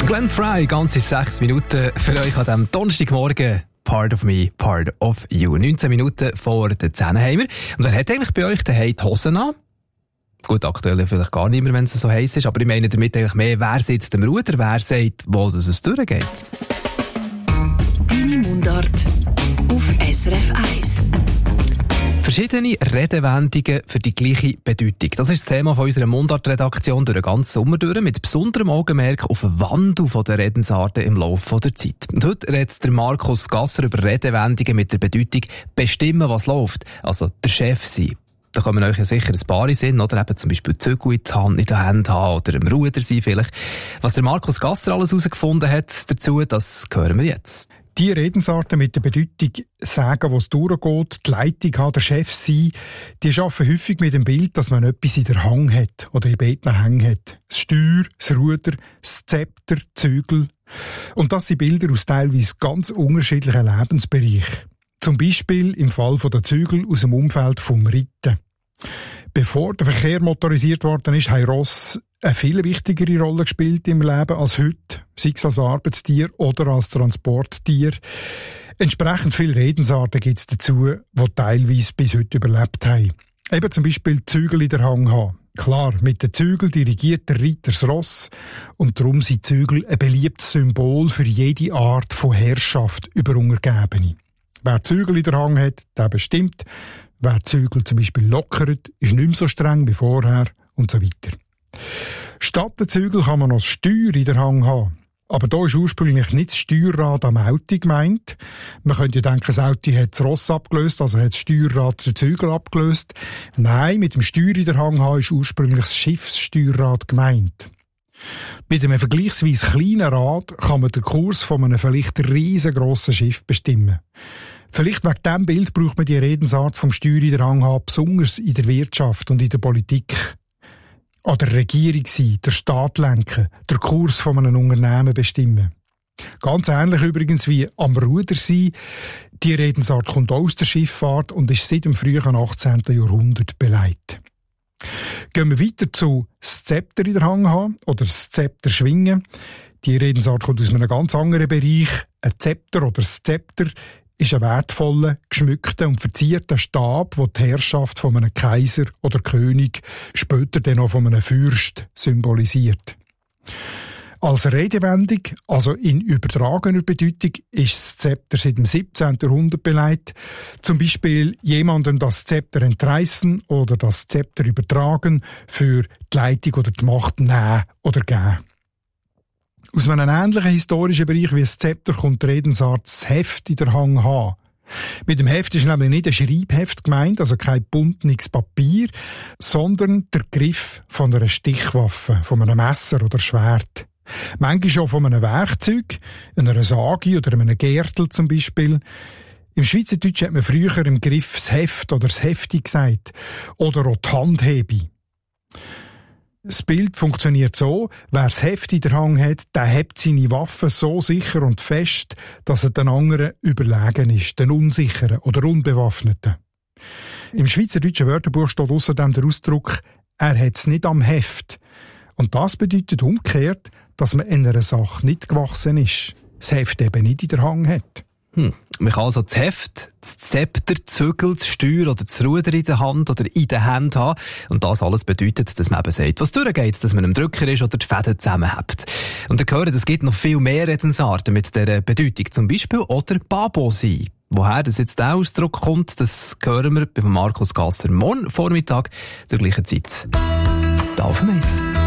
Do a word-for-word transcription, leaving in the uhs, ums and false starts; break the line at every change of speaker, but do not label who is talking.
Glenn Frey, ganze sechs Minuten für euch an diesem Donnerstagmorgen. Part of me, part of you. neunzehn Minuten vor der zehn haben wir. Und wer hat eigentlich bei euch daheim die Hosen an? Gut, aktuell vielleicht gar nicht mehr, wenn es so heiß ist, aber ich meine damit eigentlich mehr, wer sitzt am Ruder, wer sagt, wo es durchgeht.
Deine Mundart auf S R F eins.
Verschiedene Redewendungen für die gleiche Bedeutung. Das ist das Thema von unserer Mundart-Redaktion durch den ganzen Sommer durch, mit besonderem Augenmerk auf den Wandel der Redensarten im Laufe der Zeit. Und heute redet der Markus Gasser über Redewendungen mit der Bedeutung «bestimmen, was läuft», also der Chef sein. Da kommen euch ja sicher ein paar in Sinn, oder eben zum Beispiel Zügel in die Hand, in der Hand haben oder im Ruder sein vielleicht. Was der Markus Gasser alles herausgefunden hat dazu, das hören wir jetzt.
Die Redensarten mit der Bedeutung sagen, wo es durchgeht, die Leitung haben, der Chef sein, die arbeiten häufig mit dem Bild, dass man etwas in der Hand hat oder in beiden Hängen hat. Das Steuer, das Ruder, das Zepter, die Zügel. Und das sind Bilder aus teilweise ganz unterschiedlichen Lebensbereichen. Zum Beispiel im Fall der Zügel aus dem Umfeld vom Reiten. Bevor der Verkehr motorisiert worden ist, haben Ross eine viel wichtigere Rolle gespielt im Leben als heute, sei es als Arbeitstier oder als Transporttier. Entsprechend viele Redensarten gibt es dazu, die teilweise bis heute überlebt haben. Eben zum Beispiel Zügel in der Hand haben. Klar, mit den Zügeln dirigiert der Reiter das Ross und darum sind Zügel ein beliebtes Symbol für jede Art von Herrschaft über Untergebene. Wer Zügel in der Hand hat, der bestimmt. Wer Zügel zum Beispiel lockert, ist nicht mehr so streng wie vorher und so weiter. Statt der Zügel kann man noch das Steuer in der Hand haben. Aber da ist ursprünglich nicht das Steuerrad am Auto gemeint. Man könnte ja denken, das Auto hat das Ross abgelöst, also hat das Steuerrad den Zügel abgelöst. Nein, mit dem Steuer in der Hand haben ist ursprünglich das Schiffssteuerrad gemeint. Mit einem vergleichsweise kleinen Rad kann man den Kurs von einem vielleicht riesengroßen Schiff bestimmen. Vielleicht wegen diesem Bild braucht man die Redensart vom Steuer in der Hand haben, besonders in der Wirtschaft und in der Politik. An der Regierung sein, der Staat lenken, der Kurs von einem Unternehmen bestimmen. Ganz ähnlich übrigens wie am Ruder sein. Die Redensart kommt aus der Schifffahrt und ist seit dem frühen achtzehnten Jahrhundert beleidigt. Gehen wir weiter zu das Zepter in der Hand haben oder das Zepter schwingen. Die Redensart kommt aus einem ganz anderen Bereich. Ein Zepter oder das Zepter ist ein wertvoller, geschmückter und verzierter Stab, der die Herrschaft von einem Kaiser oder König, später dann auch von einem Fürst symbolisiert. Als Redewendung, also in übertragener Bedeutung, ist das Zepter seit dem siebzehnten Jahrhundert beleidigt. Zum Beispiel jemandem das Zepter entreißen oder das Zepter übertragen, für die Leitung oder die Macht nehmen oder geben. Aus einem ähnlichen historischen Bereich wie das Zepter kommt die Redensart das Heft in der Hand haben. Mit dem Heft ist nämlich nicht ein Schreibheft gemeint, also kein buntes Papier, sondern der Griff von einer Stichwaffe, von einem Messer oder Schwert. Manchmal auch von einem Werkzeug, einer Sage oder einem Gärtel zum Beispiel. Im Schweizerdeutsch hat man früher im Griff das Heft oder das Hefti gesagt. Oder auch die Handhebe. Das Bild funktioniert so, wer das Heft in der Hand hat, der hebt seine Waffe so sicher und fest, dass er den anderen überlegen ist, den Unsicheren oder Unbewaffneten. Im Schweizerdeutschen Wörterbuch steht außerdem der Ausdruck, er hat es nicht am Heft. Und das bedeutet umgekehrt, dass man in einer Sache nicht gewachsen ist, das Heft eben nicht in der Hand hat.
Hm. Man kann also das Heft, das Zepter, das Zügel, das Steuer oder das Ruder in der Hand oder in der Hand haben. Und das alles bedeutet, dass man eben sagt, was durchgeht, dass man im Drücker ist oder die Fäden zusammenhebt. Und ihr hört, es gibt noch viel mehr Redensarten mit dieser Bedeutung. Zum Beispiel oder Babo sein. Woher das jetzt der Ausdruck kommt, das hören wir bei Markus Gasser morgen Vormittag zur gleichen Zeit. Da auf dem Eis.